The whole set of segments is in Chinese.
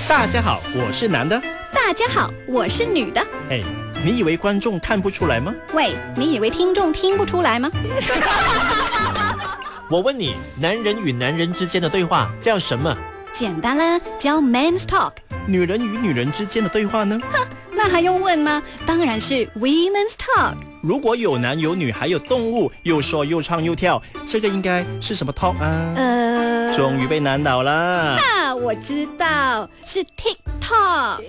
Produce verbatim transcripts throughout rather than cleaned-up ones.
大家好，我是男的。 大家好，我是女的。 哎，你以为观众看不出来吗？ 喂，你以为听众听不出来吗？ 我问你，男人与男人之间的对话叫什么？ 简单啦，叫 men's talk。 女人与女人之间的对话呢？ 哼，那还用问吗？当然是 women's talk。 如果有男有女还有动物，又说又唱又跳，这个应该是什么 talk 啊？ 呃， 终于被难倒了。 啊，我知道，是 TikTok。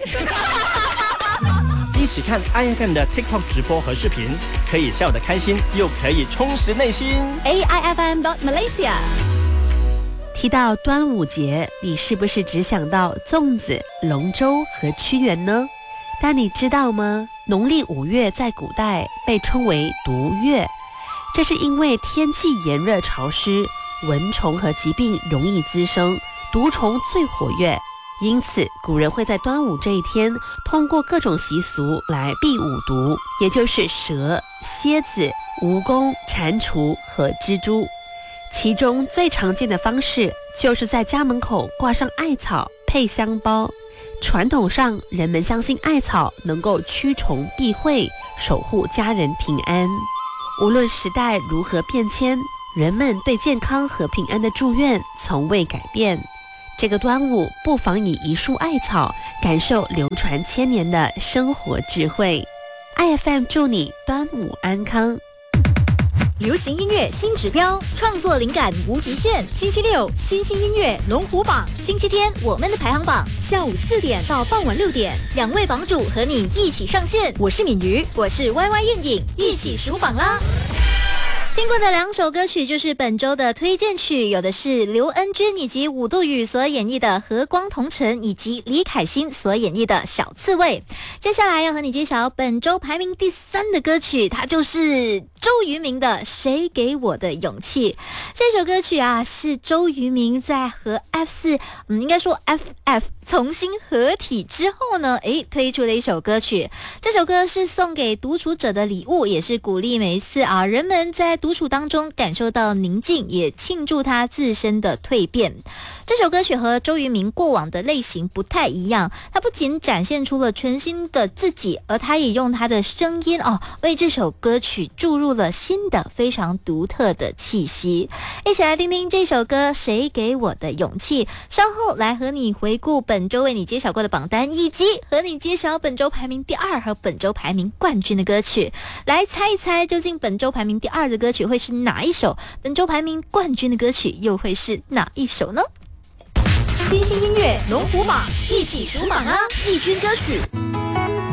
一起看 I F M 的 TikTok 直播和视频，可以笑得开心，又可以充实内心。 A I F M dot Malaysia。 提到端午节，你是不是只想到粽子、龙舟和屈原呢？但你知道吗？农历五月在古代被称为毒月，这是因为天气炎热潮湿，蚊虫和疾病容易滋生，毒虫最活跃。因此古人会在端午这一天通过各种习俗来避五毒，也就是蛇、蝎子、蜈蚣、蟾蜍和蜘蛛。其中最常见的方式就是在家门口挂上艾草配香包。传统上人们相信艾草能够驱虫避讳，守护家人平安。无论时代如何变迁，人们对健康和平安的祝愿从未改变。这个端午不妨以一束艾草感受流传千年的生活智慧。 I F M 祝你端午安康。 流行音乐新指标，创作灵感无极限。星期六新兴音乐龙虎榜，星期天我们的排行榜，下午四点到傍晚六点，两位榜主和你一起上线。我是敏瑜，我是 Y Y 燕影，一起数榜啦！听过的两首歌曲就是本周的推荐曲，有的是刘恩君以及伍杜宇所演绎的《和光同尘》，以及李凯欣所演绎的《小刺猬》。接下来要和你揭晓本周排名第三的歌曲，它就是周渝民的《谁给我的勇气》。这首歌曲啊，是周渝民在和 F 四，嗯，应该说 F F 重新合体之后呢，诶，推出了一首歌曲。这首歌是送给独处者的礼物，也是鼓励每一次啊人们在独处当中感受到宁静，也庆祝他自身的蜕变。这首歌曲和周渝民过往的类型不太一样，他不仅展现出了全新的自己，而他也用他的声音哦，为这首歌曲注入了新的非常独特的气息。一起来听听这首歌《谁给我的勇气》，稍后来和你回顾本周为你揭晓过的榜单，以及和你揭晓本周排名第二和本周排名冠军的歌曲。来猜一猜，究竟本周排名第二的歌曲会是哪一首？本周排名冠军的歌曲又会是哪一首呢？新兴音乐龙虎榜，一起数榜啊！季军歌曲。